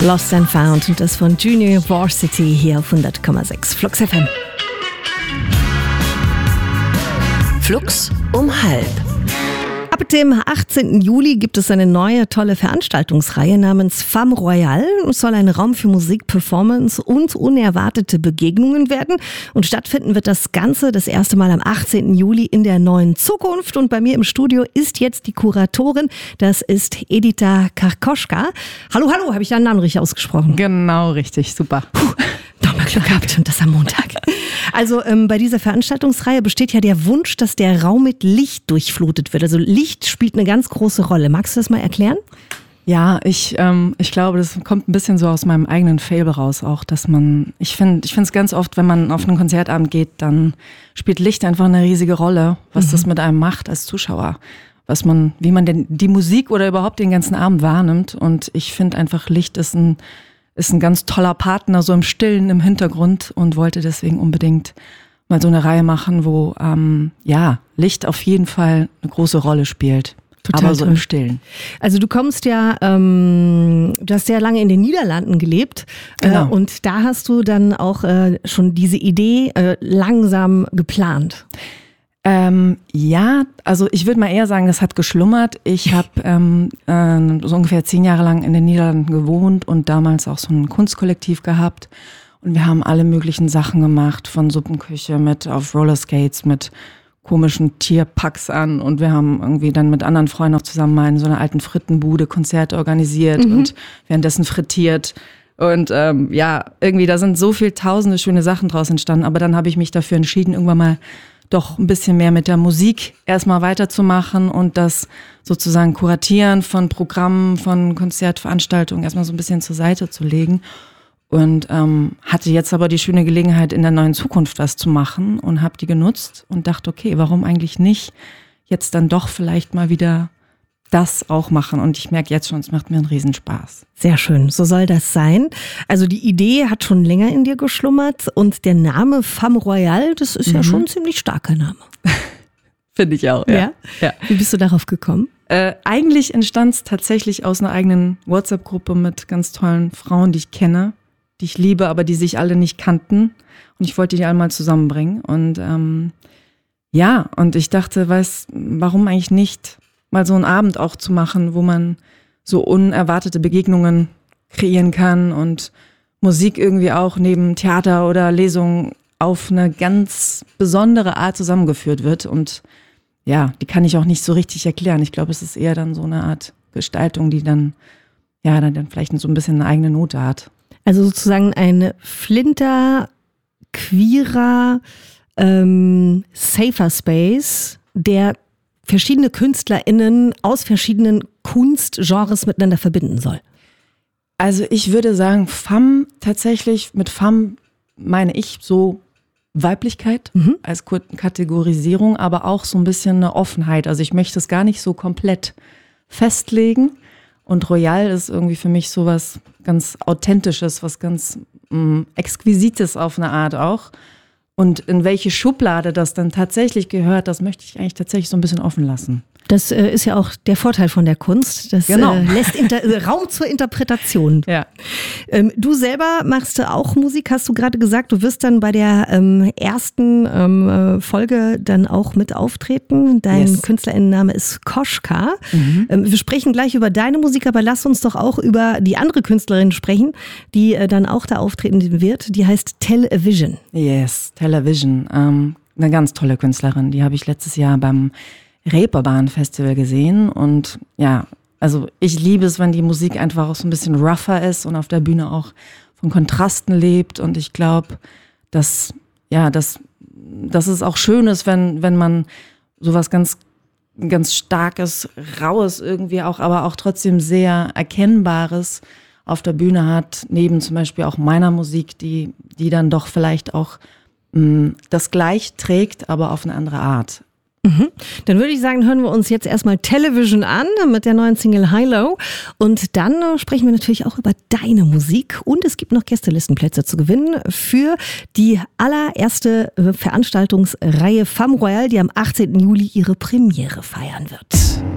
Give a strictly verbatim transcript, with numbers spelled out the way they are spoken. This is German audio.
Lost and Found und das von Junior Varsity hier auf hundert Komma sechs Flux F M. Flux um halb. Ab dem achtzehnten Juli gibt es eine neue tolle Veranstaltungsreihe namens Femme Royale. Es soll ein Raum für Musik, Performance und unerwartete Begegnungen werden. Und stattfinden wird das Ganze das erste Mal am achtzehnten Juli in der neuen Zukunft. Und bei mir im Studio ist jetzt die Kuratorin, das ist Edita Karkoschka. Hallo, hallo, habe ich deinen Namen richtig ausgesprochen? Genau, richtig, super. Puh, nochmal Glück gehabt und das am Montag. Also ähm, bei dieser Veranstaltungsreihe besteht ja der Wunsch, dass der Raum mit Licht durchflutet wird. Also Licht spielt eine ganz große Rolle. Magst du das mal erklären? Ja, ich, ähm, ich glaube, das kommt ein bisschen so aus meinem eigenen Faible raus auch, dass man, ich finde, ich finde es ganz oft, wenn man auf einen Konzertabend geht, dann spielt Licht einfach eine riesige Rolle, was mhm. das mit einem macht als Zuschauer. Was man, wie man denn die Musik oder überhaupt den ganzen Abend wahrnimmt. Und ich finde einfach, Licht ist ein ist ein ganz toller Partner, so im Stillen, im Hintergrund, und wollte deswegen unbedingt mal so eine Reihe machen, wo ähm, ja Licht auf jeden Fall eine große Rolle spielt. Total aber so toll. Im Stillen. Also du kommst ja, ähm, du hast sehr lange in den Niederlanden gelebt, genau. äh, und da hast du dann auch äh, schon diese Idee äh, langsam geplant. Ähm, ja, also ich würde mal eher sagen, das hat geschlummert. Ich habe ähm, äh, so ungefähr zehn Jahre lang in den Niederlanden gewohnt und damals auch so ein Kunstkollektiv gehabt. Und wir haben alle möglichen Sachen gemacht, von Suppenküche mit auf Rollerskates, mit komischen Tierpacks an. Und wir haben irgendwie dann mit anderen Freunden auch zusammen mal in so einer alten Frittenbude Konzerte organisiert mhm. und währenddessen frittiert. Und ähm, ja, irgendwie da sind so viele tausende schöne Sachen draus entstanden. Aber dann habe ich mich dafür entschieden, irgendwann mal doch ein bisschen mehr mit der Musik erstmal weiterzumachen und das sozusagen Kuratieren von Programmen, von Konzertveranstaltungen erstmal so ein bisschen zur Seite zu legen. Und ähm, hatte jetzt aber die schöne Gelegenheit, in der neuen Zukunft was zu machen und habe die genutzt und dachte, okay, warum eigentlich nicht jetzt dann doch vielleicht mal wieder das auch machen. Und ich merke jetzt schon, es macht mir einen Riesenspaß. Sehr schön, so soll das sein. Also die Idee hat schon länger in dir geschlummert und der Name Femme Royale, das ist mhm. ja schon ein ziemlich starker Name. Finde ich auch, ja. ja. ja. Wie bist du darauf gekommen? Äh, eigentlich entstand es tatsächlich aus einer eigenen WhatsApp-Gruppe mit ganz tollen Frauen, die ich kenne, die ich liebe, aber die sich alle nicht kannten. Und ich wollte die alle mal zusammenbringen. Und ähm, ja, und ich dachte, weiß, warum eigentlich nicht mal so einen Abend auch zu machen, wo man so unerwartete Begegnungen kreieren kann und Musik irgendwie auch neben Theater oder Lesungen auf eine ganz besondere Art zusammengeführt wird. Und ja, die kann ich auch nicht so richtig erklären. Ich glaube, es ist eher dann so eine Art Gestaltung, die dann, ja, dann, dann vielleicht so ein bisschen eine eigene Note hat. Also sozusagen ein flinter, queerer, ähm, safer Space, der verschiedene KünstlerInnen aus verschiedenen Kunstgenres miteinander verbinden soll. Also ich würde sagen, Femme tatsächlich, mit Femme meine ich so Weiblichkeit mhm. als Kategorisierung, aber auch so ein bisschen eine Offenheit. Also ich möchte es gar nicht so komplett festlegen. Und Royal ist irgendwie für mich so was ganz Authentisches, was ganz mh, Exquisites auf eine Art auch. Und in welche Schublade das dann tatsächlich gehört, das möchte ich eigentlich tatsächlich so ein bisschen offen lassen. Das äh, ist ja auch der Vorteil von der Kunst. Das genau. äh, lässt inter- äh, Raum zur Interpretation. Ja. Ähm, du selber machst auch Musik, hast du gerade gesagt. Du wirst dann bei der ähm, ersten ähm, Folge dann auch mit auftreten. Dein yes. Künstlerinnenname ist Koschka. Mhm. Ähm, wir sprechen gleich über deine Musik, aber lass uns doch auch über die andere Künstlerin sprechen, die äh, dann auch da auftreten wird. Die heißt Television. Yes, Television. Ähm, eine ganz tolle Künstlerin. Die habe ich letztes Jahr beim Reeperbahn-Festival gesehen und ja, also ich liebe es, wenn die Musik einfach auch so ein bisschen rougher ist und auf der Bühne auch von Kontrasten lebt und ich glaube, dass ja, dass, dass es auch schön ist, wenn, wenn man sowas ganz, ganz starkes, raues irgendwie auch, aber auch trotzdem sehr Erkennbares auf der Bühne hat, neben zum Beispiel auch meiner Musik, die, die dann doch vielleicht auch mh, das gleich trägt, aber auf eine andere Art. Mhm. Dann würde ich sagen, hören wir uns jetzt erstmal Television an mit der neuen Single High Low und dann äh, sprechen wir natürlich auch über deine Musik und es gibt noch Gästelistenplätze zu gewinnen für die allererste Veranstaltungsreihe Femme Royale, die am achtzehnten Juli ihre Premiere feiern wird.